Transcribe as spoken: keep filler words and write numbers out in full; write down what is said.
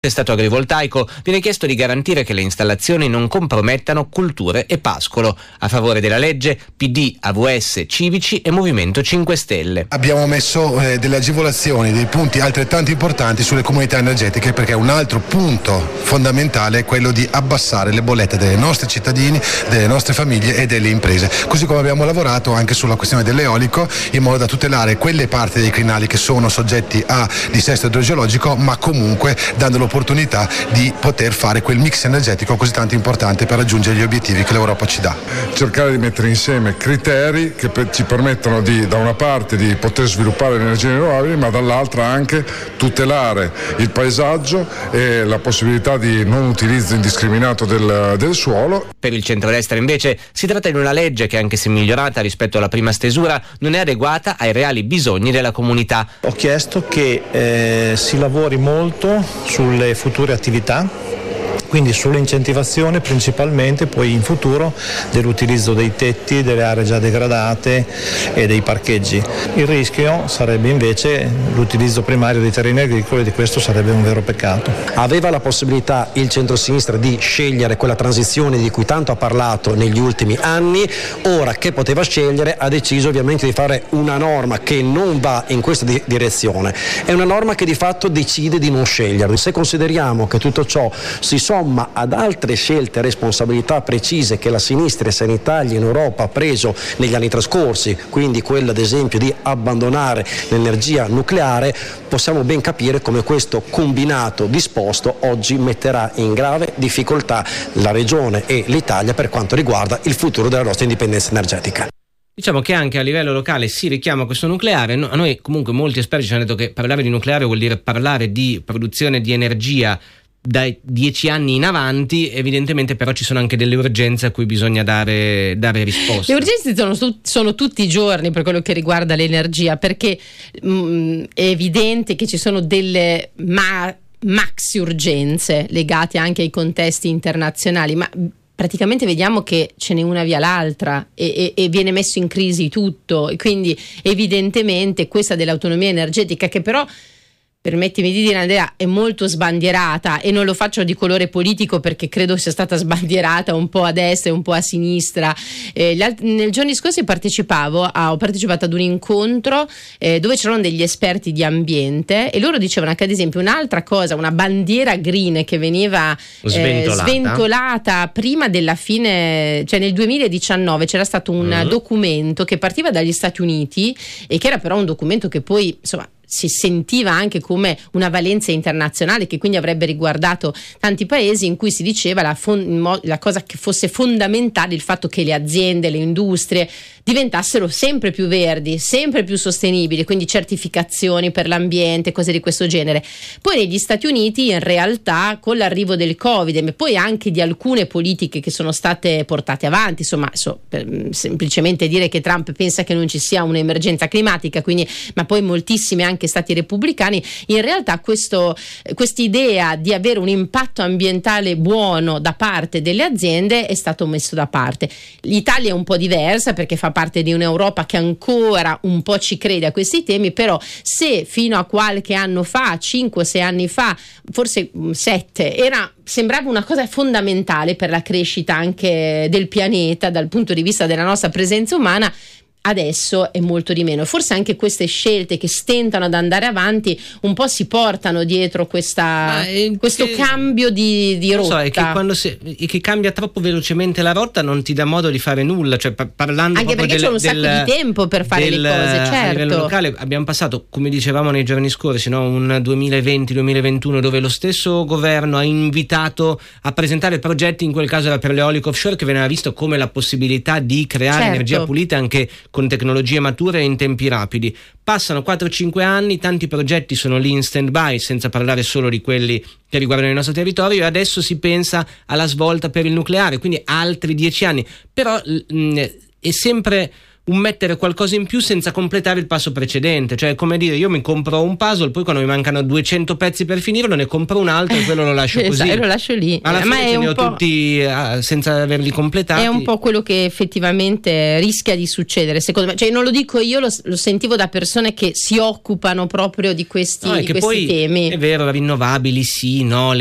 Stato agrivoltaico viene chiesto di garantire che le installazioni non compromettano culture e pascolo. A favore della legge P D, A V S, Civici e Movimento cinque Stelle. Abbiamo messo eh, delle agevolazioni, dei punti altrettanto importanti sulle comunità energetiche, perché un altro punto fondamentale è quello di abbassare le bollette dei nostri cittadini, delle nostre famiglie e delle imprese. Così come abbiamo lavorato anche sulla questione dell'eolico, in modo da tutelare quelle parti dei crinali che sono soggetti a dissesto idrogeologico, ma comunque dando l'opportunità di poter fare quel mix energetico così tanto importante per raggiungere gli obiettivi che l'Europa ci dà. Cercare di mettere insieme criteri che per, ci permettono di, da una parte, di poter sviluppare le energie rinnovabili, ma dall'altra anche tutelare il paesaggio e la possibilità di non utilizzo indiscriminato del, del suolo. Per il centrodestra invece si tratta di una legge che, anche se migliorata rispetto alla prima stesura, non è adeguata ai reali bisogni della comunità. Ho chiesto che eh, si lavori molto sulle future attività, quindi sull'incentivazione principalmente, poi in futuro dell'utilizzo dei tetti, delle aree già degradate e dei parcheggi. Il rischio sarebbe invece l'utilizzo primario dei terreni agricoli, e di questo sarebbe un vero peccato. Aveva la possibilità il centrosinistra di scegliere quella transizione di cui tanto ha parlato negli ultimi anni. Ora che poteva scegliere, ha deciso ovviamente di fare una norma che non va in questa di- direzione. È una norma che di fatto decide di non scegliere. Se consideriamo che tutto ciò si somma ad altre scelte e responsabilità precise che la sinistra e Sana Italia in Europa ha preso negli anni trascorsi, quindi quella ad esempio di abbandonare l'energia nucleare, possiamo ben capire come questo combinato disposto oggi metterà in grave difficoltà la regione e l'Italia per quanto riguarda il futuro della nostra indipendenza energetica. Diciamo che anche a livello locale si richiama questo nucleare. A noi comunque molti esperti ci hanno detto che parlare di nucleare vuol dire parlare di produzione di energia dai dieci anni in avanti. Evidentemente però ci sono anche delle urgenze a cui bisogna dare, dare risposte. Le urgenze sono, sono tutti i giorni per quello che riguarda l'energia, perché mh, è evidente che ci sono delle ma, maxi urgenze legate anche ai contesti internazionali, ma praticamente vediamo che ce n'è una via l'altra e, e, e viene messo in crisi tutto, e quindi evidentemente questa dell'autonomia energetica, che però, permettimi di dire Andrea, è molto sbandierata, e non lo faccio di colore politico perché credo sia stata sbandierata un po' a destra e un po' a sinistra. Eh, nei giorni scorsi partecipavo a, ho partecipato ad un incontro eh, dove c'erano degli esperti di ambiente, e loro dicevano che ad esempio un'altra cosa, una bandiera green che veniva eh, sventolata. sventolata prima della fine, cioè nel duemiladiciannove c'era stato un mm. documento che partiva dagli Stati Uniti e che era però un documento che poi insomma si sentiva anche come una valenza internazionale, che quindi avrebbe riguardato tanti paesi, in cui si diceva la, fon- la cosa che fosse fondamentale il fatto che le aziende, le industrie diventassero sempre più verdi, sempre più sostenibili, quindi certificazioni per l'ambiente, cose di questo genere. Poi negli Stati Uniti in realtà con l'arrivo del Covid, ma poi anche di alcune politiche che sono state portate avanti, insomma so, per semplicemente dire che Trump pensa che non ci sia un'emergenza climatica, quindi, ma poi moltissime anche stati repubblicani, in realtà questo quest'idea di avere un impatto ambientale buono da parte delle aziende è stato messo da parte. L'Italia è un po' diversa perché fa parte di un'Europa che ancora un po' ci crede a questi temi, però se fino a qualche anno fa, cinque o sei anni fa, forse sette, era sembrava una cosa fondamentale per la crescita anche del pianeta dal punto di vista della nostra presenza umana, adesso è molto di meno. Forse anche queste scelte che stentano ad andare avanti un po' si portano dietro questa, questo che, cambio di, di rotta. So, è che quando si, è che cambia troppo velocemente la rotta non ti dà modo di fare nulla, cioè par- parlando anche perché del, c'è un del, sacco di tempo per fare del, le cose, certo. A livello locale abbiamo passato, come dicevamo nei giorni scorsi, no? un duemilaventi duemilaventuno dove lo stesso governo ha invitato a presentare progetti, in quel caso era per l'eolico offshore, che veniva visto come la possibilità di creare certo. energia pulita anche con tecnologie mature e in tempi rapidi. Passano quattro cinque anni, tanti progetti sono lì in stand by, senza parlare solo di quelli che riguardano il nostro territorio, e adesso si pensa alla svolta per il nucleare, quindi altri dieci anni. Però mh, è sempre un mettere qualcosa in più senza completare il passo precedente, cioè come dire, io mi compro un puzzle, poi quando mi mancano duecento pezzi per finirlo ne compro un altro e quello lo lascio così, esatto, lo lascio lì. alla Ma fine è ce un ne ho po'... tutti ah, senza averli completati. È un po' quello che effettivamente rischia di succedere, secondo me, cioè non lo dico io, lo, lo sentivo da persone che si occupano proprio di questi, no, di che questi poi temi. È vero, rinnovabili sì, no,